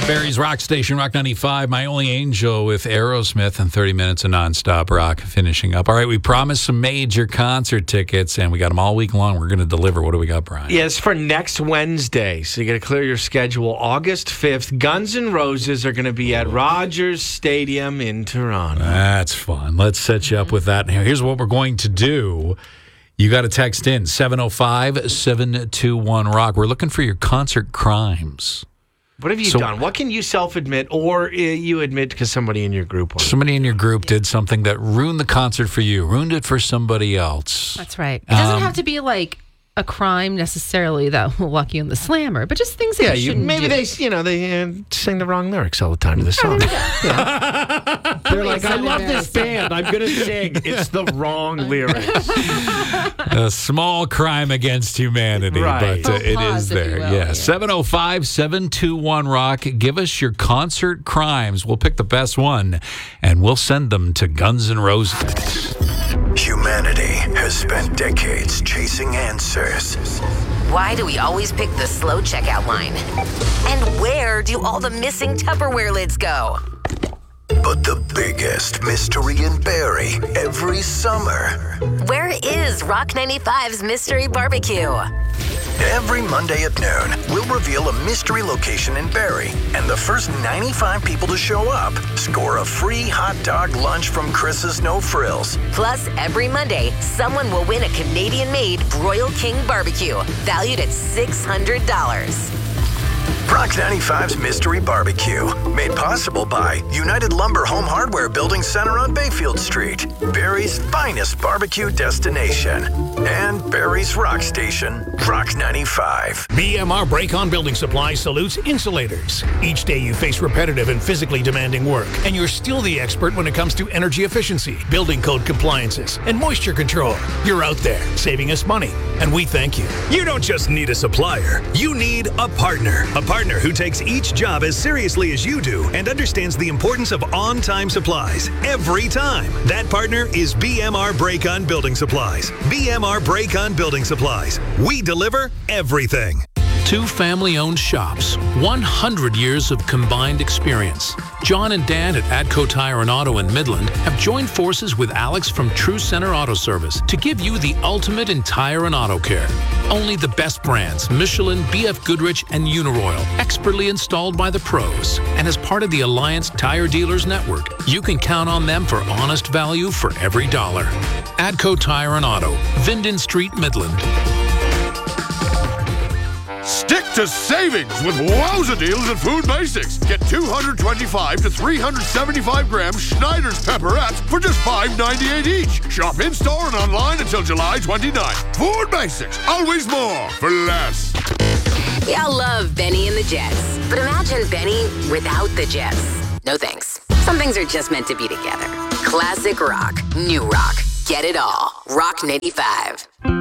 Barry's Rock Station, Rock 95, My Only Angel with Aerosmith, and 30 minutes of nonstop rock finishing up. All right, we promised some major concert tickets, and we got them all week long. We're going to deliver. What do we got, Brian? Yeah, it's for next Wednesday, so you got to clear your schedule. August 5th, Guns N' Roses are going to be at Rogers Stadium in Toronto. That's fun. Let's set you up with that. Now, here's what we're going to do. You got to text in 705-721-ROCK. We're looking for your concert crimes. What have you done? What can you self-admit or you admit because somebody in your group? Somebody in your group did something that ruined the concert for you, ruined it for somebody else. That's right. It doesn't have to be like a crime necessarily that will lock you in the slammer, but just things that you shouldn't maybe do. they sing the wrong lyrics all the time to the song. They're like, I love this band. I'm going to sing. It's the wrong lyrics. A small crime against humanity, Right. but it is there. Yeah, 705-721-ROCK. Give us your concert crimes. We'll pick the best one, and we'll send them to Guns N' Roses. Humanity has spent decades chasing answers. Why do we always pick the slow checkout line? And where do all the missing Tupperware lids go? But the biggest mystery in Barrie every summer. Where is Rock 95's Mystery Barbecue? Every Monday at noon, we'll reveal a mystery location in Barrie, and the first 95 people to show up score a free hot dog lunch from Chris's No Frills. Plus, every Monday, someone will win a Canadian-made Broil King barbecue, valued at $600. Rock 95's Mystery Barbecue, made possible by United Lumber Home Hardware Building Center on Bayfield Street, Barrie's finest barbecue destination, and Barrie's Rock Station, Rock 95. BMR Break-On Building Supplies salutes insulators. Each day you face repetitive and physically demanding work, and you're still the expert when it comes to energy efficiency, building code compliances, and moisture control. You're out there saving us money, and we thank you. You don't just need a supplier, you need a partner. A partner who takes each job as seriously as you do and understands the importance of on-time supplies every time. That partner is BMR Break-On Building Supplies. BMR Break-On Building Supplies. We deliver everything. Two family-owned shops, 100 years of combined experience. John and Dan at Adco Tire and Auto in Midland have joined forces with Alex from True Center Auto Service to give you the ultimate in tire and auto care. Only the best brands, Michelin, BF Goodrich, and Uniroyal, expertly installed by the pros. And as part of the Alliance Tire Dealers Network, you can count on them for honest value for every dollar. Adco Tire and Auto, Vinden Street, Midland. Stick to savings with wowza deals at Food Basics. Get 225 to 375 gram Schneider's pepperettes for just $5.98 each. Shop in-store and online until July 29th. Food Basics, always more for less. We all love Benny and the Jets, but imagine Benny without the Jets. No thanks. Some things are just meant to be together. Classic rock, new rock. Get it all. Rock 95.